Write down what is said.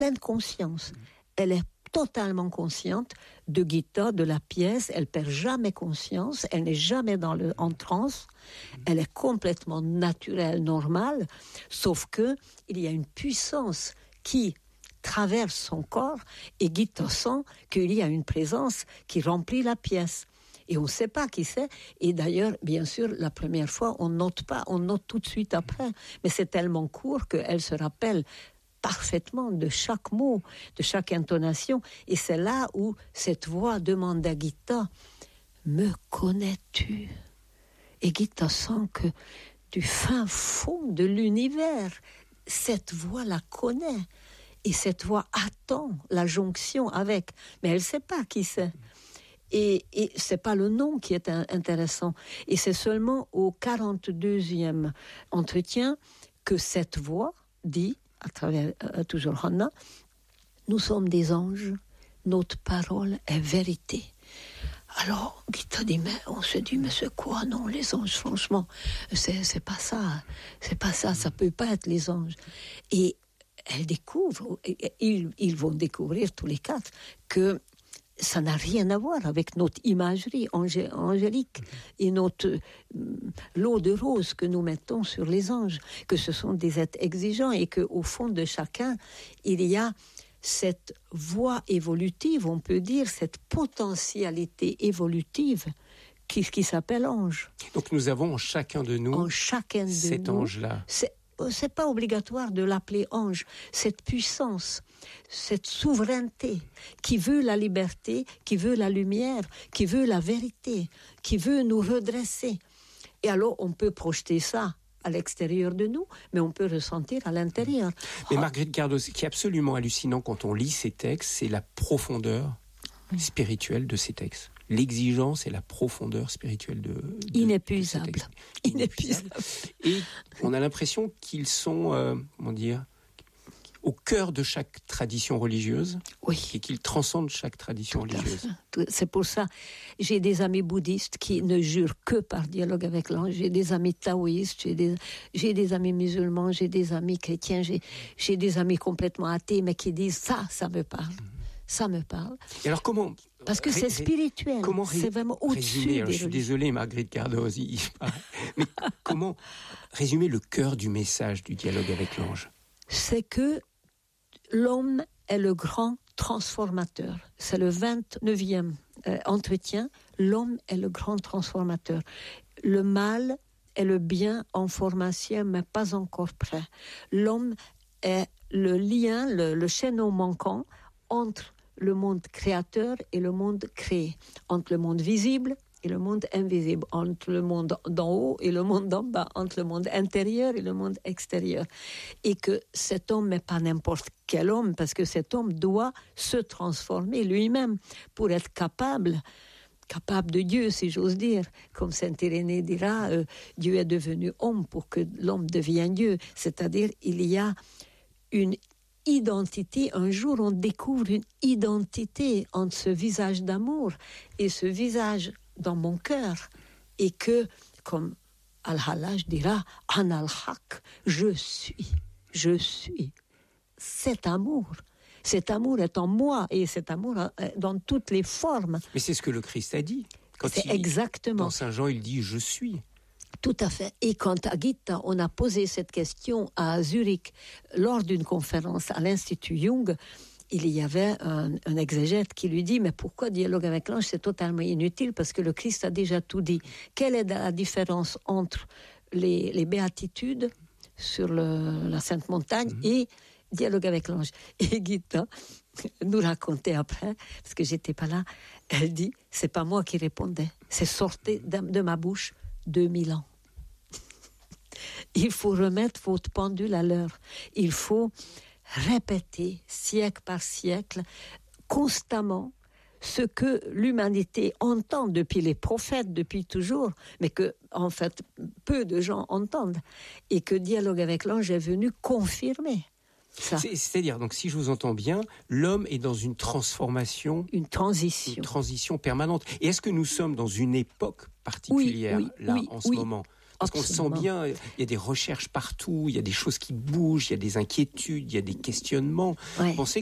pleine conscience. Elle est totalement consciente de Gita, de la pièce. Elle perd jamais conscience. Elle n'est jamais en transe. Elle est complètement naturelle, normale. Sauf que il y a une puissance qui traverse son corps et Gita sent qu'il y a une présence qui remplit la pièce. Et on ne sait pas qui c'est. Et d'ailleurs, bien sûr, la première fois, on note pas. On note tout de suite après. Mais c'est tellement court qu'elle se rappelle parfaitement de chaque mot, de chaque intonation. Et c'est là où cette voix demande à Gita, « Me connais-tu » Et Gita sent que du fin fond de l'univers, cette voix la connaît. Et cette voix attend la jonction avec. Mais elle ne sait pas qui c'est. Et c'est pas le nom qui est intéressant. Et c'est seulement au 42e entretien que cette voix dit, à travers toujours Hannah, nous sommes des anges, notre parole est vérité. Alors, Gita dit, mais on se dit, mais c'est quoi? Non, les anges, franchement, c'est pas ça. C'est pas ça, ça peut pas être les anges. Et elle découvre, ils vont découvrir tous les quatre, que ça n'a rien à voir avec notre imagerie angélique et notre lot de roses que nous mettons sur les anges, que ce sont des êtres exigeants et qu'au fond de chacun, il y a cette voie évolutive, on peut dire, cette potentialité évolutive qui s'appelle ange. Donc nous avons en chacun de nous cet ange-là. C'est pas obligatoire de l'appeler ange. Cette puissance, cette souveraineté qui veut la liberté, qui veut la lumière, qui veut la vérité, qui veut nous redresser. Et alors, on peut projeter ça à l'extérieur de nous, mais on peut ressentir à l'intérieur. Mais Marguerite Gardeau, ce qui est absolument hallucinant quand on lit ces textes, c'est la profondeur spirituelle de ces textes. L'exigence et la profondeur spirituelle inépuisable. Inépuisable. Et on a l'impression qu'ils sont, au cœur de chaque tradition religieuse, et qu'ils transcendent chaque tradition religieuse. C'est pour ça, j'ai des amis bouddhistes qui ne jurent que par dialogue avec l'ange, j'ai des amis taoïstes, j'ai des amis musulmans, j'ai des amis chrétiens, j'ai des amis complètement athées, mais qui disent ça me parle. Ça me parle. Et alors comment... Parce que c'est spirituel, c'est vraiment au-dessus des religions. Je suis désolé, Marguerite Gardeau, mais comment résumer le cœur du message du dialogue avec l'ange? C'est que l'homme est le grand transformateur. C'est le 29e entretien. L'homme est le grand transformateur. Le mal est le bien en formation, mais pas encore prêt. L'homme est le lien, le chaînon manquant entre le monde créateur et le monde créé, entre le monde visible et le monde invisible, entre le monde d'en haut et le monde d'en bas, entre le monde intérieur et le monde extérieur. Et que cet homme n'est pas n'importe quel homme, parce que cet homme doit se transformer lui-même pour être capable de Dieu, si j'ose dire. Comme saint Irénée dira, Dieu est devenu homme pour que l'homme devienne Dieu. C'est-à-dire, il y a une identité. Un jour, on découvre une identité entre ce visage d'amour et ce visage dans mon cœur. Et que, comme Al-Hallaj dira, Ana al-Haq, je suis. Cet amour est en moi et cet amour dans toutes les formes. Mais c'est ce que le Christ a dit. Exactement. Dans Saint Jean, il dit « Je suis ». Tout à fait. Et quand à Gita, on a posé cette question à Zurich lors d'une conférence à l'Institut Jung, il y avait un exégète qui lui dit « Mais pourquoi dialogue avec l'ange? C'est totalement inutile parce que le Christ a déjà tout dit. Quelle est la différence entre les béatitudes sur la Sainte Montagne et dialogue avec l'ange ?» Et Gita nous racontait après, parce que j'étais pas là, elle dit « C'est pas moi qui répondais, c'est sorti de ma bouche 2000 ans. » Il faut remettre votre pendule à l'heure. Il faut répéter, siècle par siècle, constamment, ce que l'humanité entend depuis les prophètes, depuis toujours, mais que, en fait, peu de gens entendent. Et que Dialogue avec l'ange est venu confirmer ça. C'est-à-dire, donc, si je vous entends bien, l'homme est dans une transformation... Une transition permanente. Et est-ce que nous sommes dans une époque particulière, en ce moment ? Parce qu'on le sent bien, il y a des recherches partout, il y a des choses qui bougent, il y a des inquiétudes, il y a des questionnements. Ouais. Vous pensez